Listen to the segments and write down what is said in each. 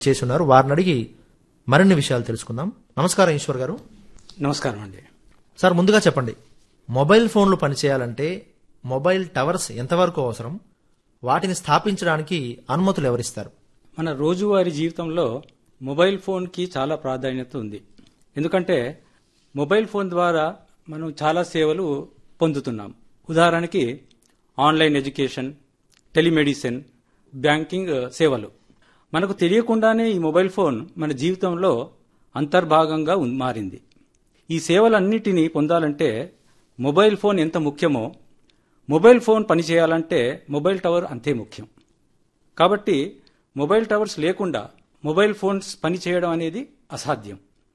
చేసి ఉన్నారు. వారిని అడిగి మరిన్ని విషయాలు తెలుసుకుందాం. నమస్కారం ఈశ్వర్ గారు. నమస్కారం అండి. సార్, ముందుగా చెప్పండి, మొబైల్ ఫోన్లు పనిచేయాలంటే మొబైల్ టవర్స్ ఎంతవరకు అవసరం, వాటిని స్థాపించడానికి అనుమతులు ఎవరిస్తారు? మన రోజువారీ జీవితంలో మొబైల్ ఫోన్కి చాలా ప్రాధాన్యత ఉంది. ఎందుకంటే మొబైల్ ఫోన్ ద్వారా మనం చాలా సేవలు పొందుతున్నాం. ఉదాహరణకి ఆన్లైన్ ఎడ్యుకేషన్, టెలిమెడిసిన్, బ్యాంకింగ్ సేవలు. మనకు తెలియకుండానే ఈ మొబైల్ ఫోన్ మన జీవితంలో అంతర్భాగంగా మారింది. ఈ సేవలన్నిటినీ పొందాలంటే మొబైల్ ఫోన్ ఎంత ముఖ్యమో, మొబైల్ ఫోన్ పనిచేయాలంటే మొబైల్ టవర్ అంతే ముఖ్యం. కాబట్టి మొబైల్ టవర్స్ లేకుండా మొబైల్ ఫోన్స్ పనిచేయడం అనేది అసాధ్యం.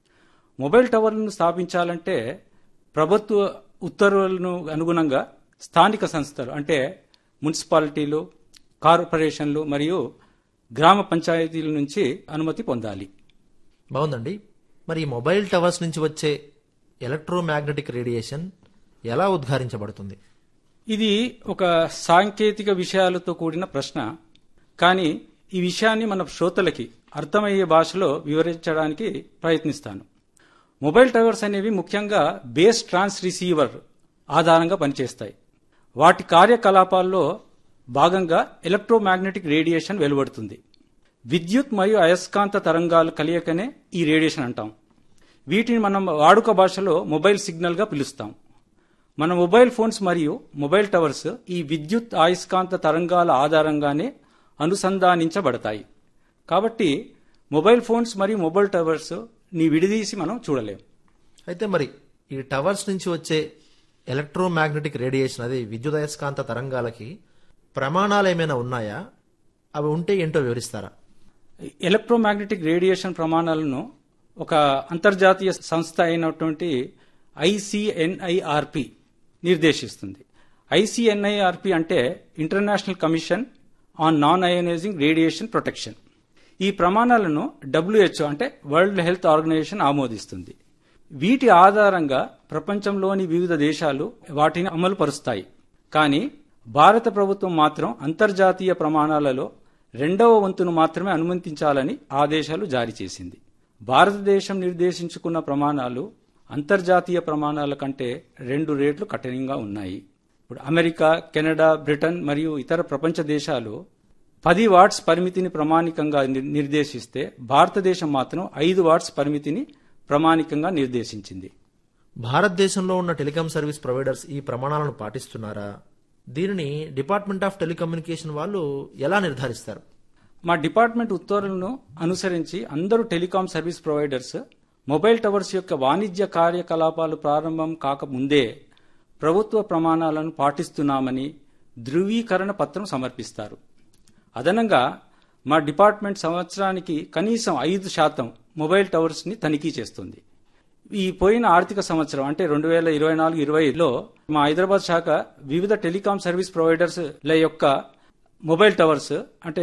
మొబైల్ టవర్లను స్థాపించాలంటే ప్రభుత్వ ఉత్తర్వులను అనుగుణంగా స్థానిక సంస్థలు అంటే మున్సిపాలిటీలు, కార్పొరేషన్లు మరియు గ్రామ పంచాయతీల నుంచి అనుమతి పొందాలి. బాగుందండి. మరి ఈ మొబైల్ టవర్స్ నుంచి వచ్చే ఎలక్ట్రోమాగ్నెటిక్ రేడియేషన్ ఎలా ఉద్ఘాటించబడుతుంది? ఇది ఒక సాంకేతిక విషయాలతో కూడిన ప్రశ్న. కానీ ఈ విషయాన్ని మన శ్రోతలకి అర్థమయ్యే భాషలో వివరించడానికి ప్రయత్నిస్తాను. మొబైల్ టవర్స్ అనేవి ముఖ్యంగా బేస్ ట్రాన్స్ రిసీవర్ ఆధారంగా పనిచేస్తాయి. వాటి కార్యకలాపాల్లో భాగంగా ఎలక్ట్రోమాగ్నెటిక్ రేడియేషన్ వెలువడుతుంది. విద్యుత్ మరియు అయస్కాంత తరంగాలు కలియకనే ఈ రేడియేషన్ అంటాం. వీటిని మనం వాడుక భాషలో మొబైల్ సిగ్నల్ గా పిలుస్తాం. మన మొబైల్ ఫోన్స్ మరియు మొబైల్ టవర్స్ ఈ విద్యుత్ అయస్కాంత తరంగాల ఆధారంగానే అనుసంధానించబడతాయి. కాబట్టి మొబైల్ ఫోన్స్ మరియు మొబైల్ టవర్స్ ని విడదీసి మనం చూడలేం. అయితే మరి ఈ టవర్స్ నుంచి వచ్చే ఎలక్ట్రోమాగ్నెటిక్ రేడియేషన్, అదే విద్యుదయస్కాంత తరంగాలకి ప్రమాణాలు ఏమైనా ఉన్నాయా? అవి ఉంటే ఏంటో వివరిస్తారా? ఎలక్ట్రోమాగ్నెటిక్ రేడియేషన్ ప్రమాణాలను ఒక అంతర్జాతీయ సంస్థ అయినటువంటి ICNIRP నిర్దేశిస్తుంది. ICNIRP అంటే international commission on non ionising radiation protection. ఈ ప్రమాణాలను WHO అంటే వరల్డ్ హెల్త్ ఆర్గనైజేషన్ ఆమోదిస్తుంది. వీటి ఆధారంగా ప్రపంచంలోని వివిధ దేశాలు వాటిని అమలు పరుస్తాయి. కానీ భారత ప్రభుత్వం మాత్రం అంతర్జాతీయ ప్రమాణాలలో 2వ వంతును మాత్రమే అనుమతించాలని ఆదేశాలు జారీ చేసింది. భారతదేశం నిర్దేశించుకున్న ప్రమాణాలు అంతర్జాతీయ ప్రమాణాల కంటే 2 రెట్లు కఠినంగా ఉన్నాయి. ఇప్పుడు అమెరికా, కెనడా, బ్రిటన్ మరియు ఇతర ప్రపంచ దేశాలు 10 వాట్స్ పరిమితిని ప్రమాణికంగా నిర్దేశిస్తే భారతదేశం మాత్రం 5 వాట్స్ పరిమితిని ప్రమాణికంగా నిర్దేశించింది. భారతదేశంలో ఉన్న టెలికాం సర్వీస్ ప్రొవైడర్స్ ఈ ప్రమాణాలను పాటిస్తున్నారా? దీనిని డిపార్ట్మెంట్ ఆఫ్ టెలికమ్యూనికేషన్ వాళ్ళు ఎలా నిర్ధారిస్తారు? మా డిపార్ట్మెంట్ ఉత్తర్వులను అనుసరించి అందరూ telecom service providers mobile towers యొక్క వాణిజ్య కార్యకలాపాలు ప్రారంభం కాకముందే ప్రభుత్వ ప్రమాణాలను పాటిస్తున్నామని ధృవీకరణ పత్రం సమర్పిస్తారు. అదనంగా మా డిపార్ట్మెంట్ సంవత్సరానికి కనీసం 5% మొబైల్ టవర్స్ ని తనిఖీ చేస్తుంది. ఈ పోయిన ఆర్థిక సంవత్సరం అంటే 2024-25లో మా హైదరాబాద్ శాఖ వివిధ టెలికాం సర్వీస్ ప్రొవైడర్స్ ల యొక్క మొబైల్ టవర్స్ అంటే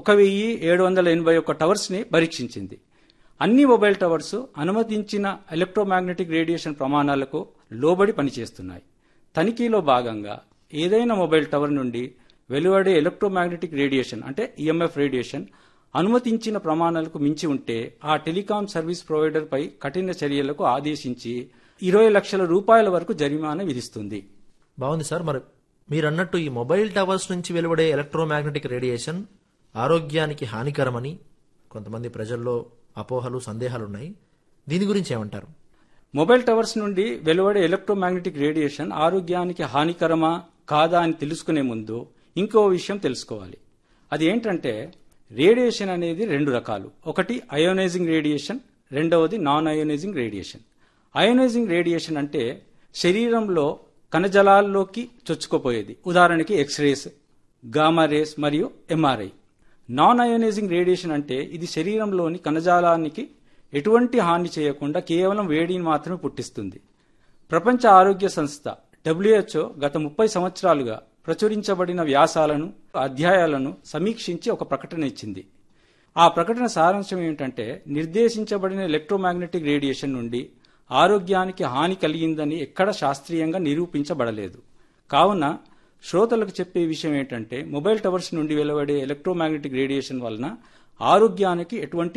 1781 టవర్స్ ని పరీక్షించింది. అన్ని మొబైల్ టవర్స్ అనుమతించిన ఎలక్ట్రోమాగ్నెటిక్ రేడియేషన్ ప్రమాణాలకు లోబడి పనిచేస్తున్నాయి. తనిఖీలో భాగంగా ఏదైనా మొబైల్ టవర్ నుండి వెలువడే ఎలక్ట్రోమాగ్నెటిక్ రేడియేషన్ అంటే EMF రేడియేషన్ అనుమతించిన ప్రమాణాలకు మించి ఉంటే ఆ టెలికాం సర్వీస్ ప్రొవైడర్ పై కఠిన చర్యలకు ఆదేశించి 20 లక్షల రూపాయల వరకు జరిమానా విధిస్తుంది. బాగుంది సార్. మరి మీరన్నట్టు ఈ మొబైల్ టవర్స్ నుంచి వెలువడే ఎలక్ట్రోమాగ్నెటిక్ రేడియేషన్ ఆరోగ్యానికి హానికరమని కొంతమంది ప్రజల్లో అపోహలు, సందేహాలున్నాయి. దీని గురించి ఏమంటారు? మొబైల్ టవర్స్ నుండి వెలువడే ఎలక్ట్రోమాగ్నెటిక్ రేడియేషన్ ఆరోగ్యానికి హానికరమా కాదా అని తెలుసుకునే ముందు ఇంకో విషయం తెలుసుకోవాలి. అది ఏంటంటే రేడియేషన్ అనేది 2 రకాలు. ఒకటి అయోనైజింగ్ రేడియేషన్, రెండవది non ionising radiation. Ionising radiation అంటే శరీరంలో కణజాలాల్లోకి చొచ్చుకుపోయేది. ఉదాహరణకి ఎక్స్రేస్, గామా రేస్ మరియు MRI. నాన్ అయోనైజింగ్ రేడియేషన్ అంటే ఇది శరీరంలోని కణజాలానికి ఎటువంటి హాని చేయకుండా కేవలం వేడిని మాత్రమే పుట్టిస్తుంది. ప్రపంచ ఆరోగ్య సంస్థ WHO గత 30 సంవత్సరాలుగా ప్రచురించబడిన వ్యాసాలను, అధ్యాయాలను సమీక్షించి ఒక ప్రకటన ఇచ్చింది. ఆ ప్రకటన సారాంశం ఏమిటంటే నిర్దేశించబడిన ఎలక్ట్రోమాగ్నెటిక్ రేడియేషన్ నుండి ఆరోగ్యానికి హాని కలిగిందని ఎక్కడ శాస్త్రీయంగా నిరూపించబడలేదు. కావున శ్రోతలకు చెప్పే విషయం ఏంటంటే మొబైల్ టవర్స్ నుండి వెలువడే ఎలక్ట్రోమాగ్నెటిక్ రేడియేషన్ వలన ఆరోగ్యానికి ఎటువంటి